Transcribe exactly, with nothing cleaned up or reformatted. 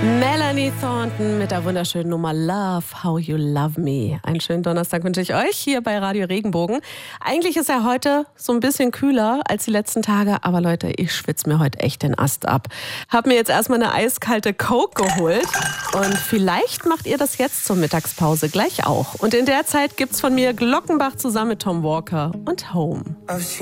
Melanie Thornton mit der wunderschönen Nummer Love, How You Love Me. Einen schönen Donnerstag wünsche ich euch hier bei Radio Regenbogen. Eigentlich ist ja heute so ein bisschen kühler als die letzten Tage, aber Leute, ich schwitze mir heute echt den Ast ab. Hab mir jetzt erstmal eine eiskalte Coke geholt und vielleicht macht ihr das jetzt zur Mittagspause gleich auch. Und in der Zeit gibt's von mir Glockenbach zusammen mit Tom Walker und Home.